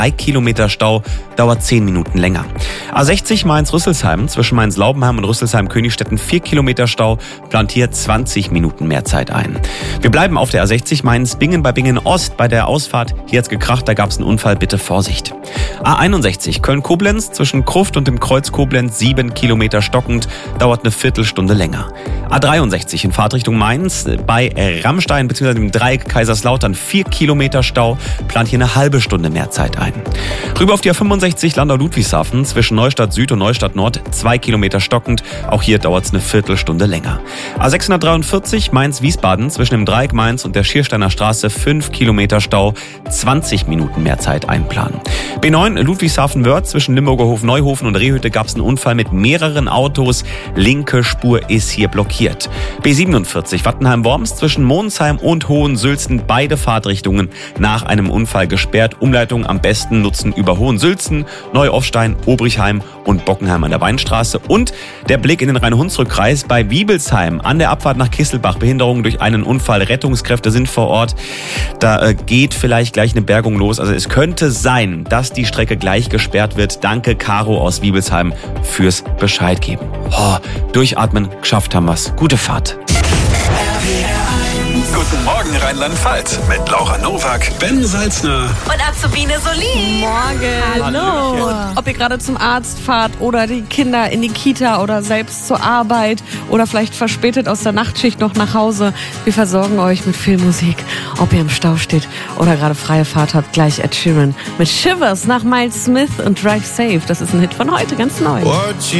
3 Kilometer Stau, dauert 10 Minuten länger. A60 Mainz-Rüsselsheim, zwischen Mainz-Laubenheim und Rüsselsheim-Königstetten 4 Kilometer Stau, plant hier 20 Minuten mehr Zeit ein. Wir bleiben auf der A60 Mainz-Bingen bei Bingen-Ost. Bei der Ausfahrt, hier hat's gekracht, da gab's einen Unfall, bitte Vorsicht. A61 Köln-Koblenz, zwischen Kruft und dem Kreuz Koblenz 7 Kilometer stockend, dauert eine Viertelstunde länger. A63 in Fahrtrichtung Mainz bei Rammstein bzw. dem Dreieck Kaiserslautern 4 Kilometer Stau, plant hier eine halbe Stunde mehr Zeit ein. Rüber auf die A65 Landau-Ludwigshafen zwischen Neustadt Süd und Neustadt Nord 2 Kilometer stockend, auch hier dauert es eine Viertelstunde länger. A643 Mainz-Wiesbaden zwischen dem Dreieck Mainz und der Schiersteiner Straße 5 Kilometer Stau, 20 Minuten mehr Zeit einplanen. B9 Ludwigshafen-Wörth zwischen Limburger Hof Neuhofen und Rehhütte gab es einen Unfall mit mehreren Autos, linke Spur ist hier blockiert. B47 Wattenheim-Worms zwischen Monsheim und Hohensülzen, beide Fahrtrichtungen nach einem Unfall gesperrt. Umleitung am besten nutzen über Hohensülzen, Neuaufstein, Obrichheim und Bockenheim an der Weinstraße. Und der Blick in den Rhein-Hunsrück-Kreis bei Wiebelsheim an der Abfahrt nach Kisselbach. Behinderung durch einen Unfall, Rettungskräfte sind vor Ort. Da geht vielleicht gleich eine Bergung los. Also es könnte sein, dass die Strecke gleich gesperrt wird. Danke Caro aus Wiebelsheim fürs Bescheid geben. Oh, durchatmen, geschafft haben wir's. Gute Fahrt. Guten Morgen Rheinland-Pfalz mit Laura Nowak, Ben Salzner und Azubine Solin. Morgen. Hallo. Ob ihr gerade zum Arzt fahrt oder die Kinder in die Kita oder selbst zur Arbeit oder vielleicht verspätet aus der Nachtschicht noch nach Hause. Wir versorgen euch mit viel Musik. Ob ihr im Stau steht oder gerade freie Fahrt habt, gleich Ed Sheeran mit Shivers nach Miles Smith und Drive Safe. Das ist ein Hit von heute, ganz neu.